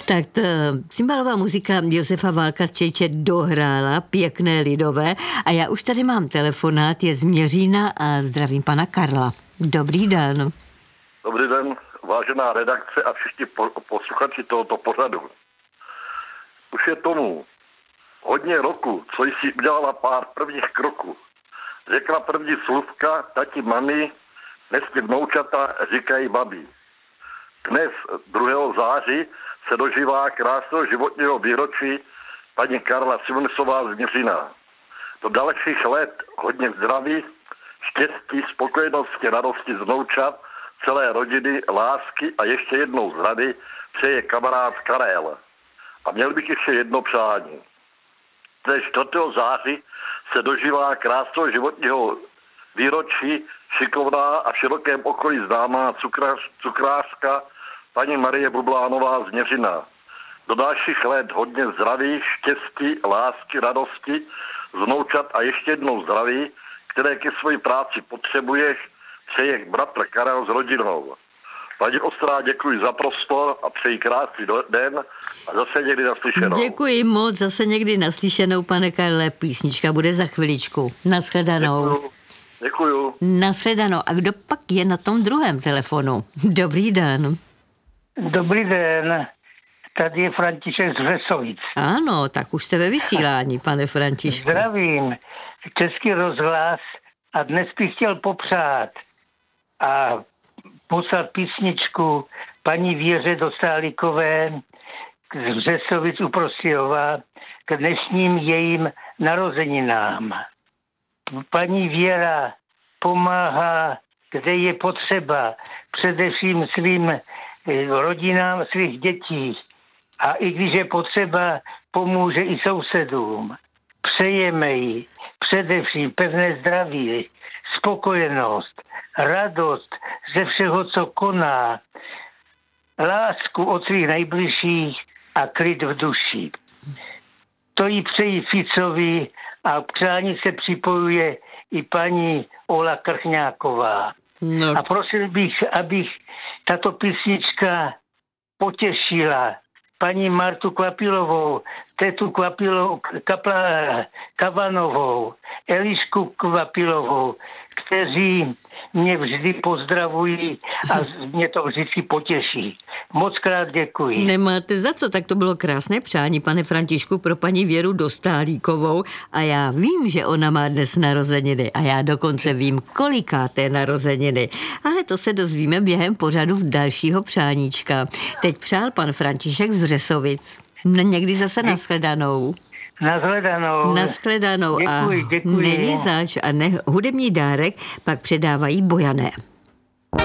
Tak to cymbalová muzika Josefa Válka z Čejče dohrála pěkné lidové a já už tady mám telefonát, je z Měřína a zdravím pana Karla. Dobrý den. Dobrý den, vážená redakce a všichni posluchači tohoto pořadu. Už je tomu hodně roku, co jsi udělala pár prvních kroků. Řekla první slůvka, tati, mami, dnes ti vnoučata říkají babi. Dnes 2. září se dožívá krásného životního výročí paní Karla Simonesová z Měřína. Do dalších let hodně zdraví, štěstí, spokojenosti, radosti z vnoučat, celé rodiny, lásky a ještě jednou zdraví přeje kamarád Karel. A měl bych ještě jedno přání. Dnes 4. září se dožívá krásného životního výročí šikovná a v širokém okolí známá cukrářka paní Marie Bublánová z Měřina. Do dalších let hodně zdraví, štěstí, lásky, radosti, vnoučat a ještě jednou zdraví, které ke své práci potřebuješ, přeje bratr Karel s rodinou. Paní Ostrá, děkuji za prostor a přeji krásný den a zase někdy naslyšenou. Děkuji moc, zase někdy naslyšenou, pane Karle, písnička bude za chviličku. Nashledanou. Děkuju. Nashledanou. A kdo pak je na tom druhém telefonu? Dobrý den. Dobrý den, tady je František z Řesovic. Ano, tak už jste ve vysílání, pane Františku. Zdravím, Český rozhlas a dnes bych chtěl popřát a poslat písničku paní Věře Dostálikové z Řesovic u Prostějova k dnešním jejím narozeninám. Paní Věra pomáhá, kde je potřeba, především svým rodinám, svých dětí. A i když je potřeba, pomůže i sousedům. Přejeme jí především pevné zdraví, spokojenost, radost ze všeho, co koná, lásku od svých nejbližších a klid v duši. To jí přeji Ficovi a k přání se připojuje i paní Ola Krchňáková. No. A prosil bych, abych tato písnička potěšila paní Martu Kvapilovou, tetu Kavanovou, Elišku Kvapilovou, kteří mě vždy pozdravují a mě to vždycky potěší. Moc krát děkuji. Nemáte za co, tak to bylo krásné přání, pane Františku, pro paní Věru Dostálíkovou a já vím, že ona má dnes narozeniny a já dokonce vím, kolikáté narozeniny, ale to se dozvíme během pořadu v dalšího přáníčka. Teď přál pan František z Řesovic. Někdy zase nashledanou. Nashledanou. Děkuji. A není zač a hudební dárek pak předávají Bojané.